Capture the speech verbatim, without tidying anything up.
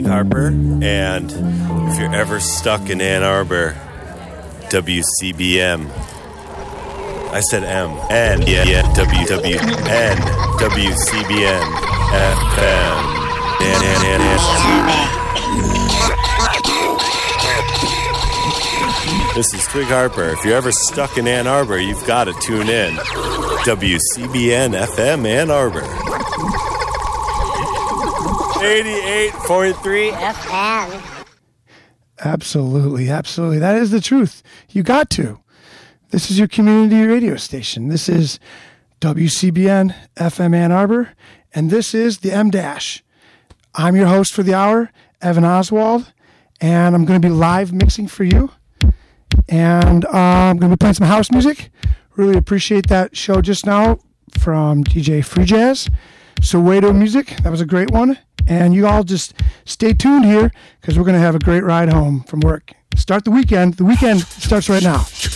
Twig Harper, and if you're ever stuck in Ann Arbor, W C B M. I said M. N. Yeah, yeah. W W N. W C B N. F M. N, N, N, N. This is Twig Harper. If you're ever stuck in Ann Arbor, you've got to tune in. W C B N F M Ann Arbor. eighty-eight point three F M. Absolutely, absolutely. That is the truth. You got to. This is your community radio station. This is W C B N F M Ann Arbor, and this is the M Dash. I'm your host for the hour, Evan Oswald, and I'm going to be live mixing for you. And uh, I'm going to be playing some house music. Really appreciate that show just now from D J Free Jazz. Soweto Music, that was a great one. And you all just stay tuned here because we're going to have a great ride home from work. Start the weekend. The weekend starts right now.